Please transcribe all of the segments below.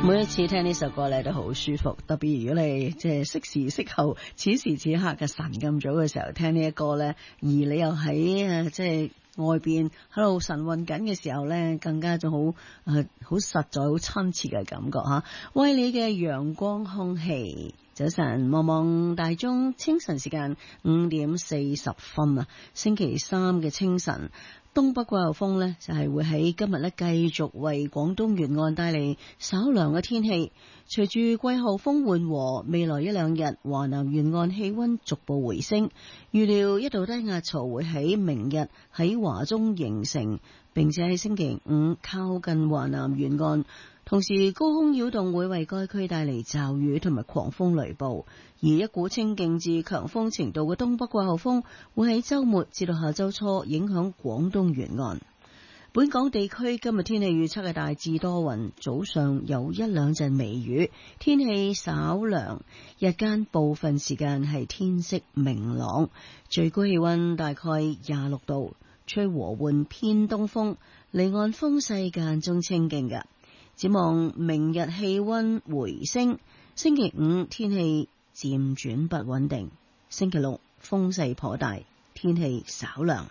每一次聽呢首歌咧都好舒服，特別如果你即係適時適候此時此刻嘅晨咁早嘅時候聽呢一歌咧，而你又喺即係外邊喺度晨運緊嘅時候咧，更加仲好實在好親切嘅感覺吓。為你嘅陽光空氣，早晨望望大鐘，清晨時間5:40啊，星期三嘅清晨。東北季候風呢，就係會喺今日呢繼續為廣東沿岸帶嚟稍涼嘅天氣。隨住季候風緩和，未來一兩日華南沿岸氣溫逐步回升。預料一道低壓槽會喺明日喺華中形成，並且喺星期五靠近華南沿岸。同時，高空擾動會為該區帶嚟驟雨同埋狂風雷暴，而一股清勁至強風程度嘅東北季候風會喺週末至到下週初影響廣東沿岸。本港地區今日天氣預測係大致多雲，早上有一兩陣微雨，天氣稍涼，日間部分時間係天色明朗，最高氣溫大概26度，吹和緩偏東風，離岸風勢間中清勁嘅。展望明日氣溫回升，星期五天氣漸轉不穩定，星期六風勢頗大，天氣稍涼。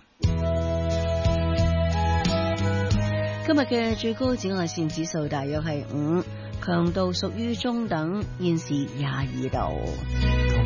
今日嘅最高紫外線指數大約係5，強度屬於中等，現時22度。